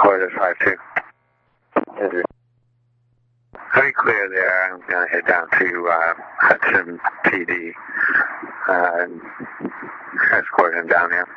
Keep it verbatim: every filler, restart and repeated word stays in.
Quarter five two. Very clear there. I'm going to head down to uh, Hudson P D. Uh, escort him down here.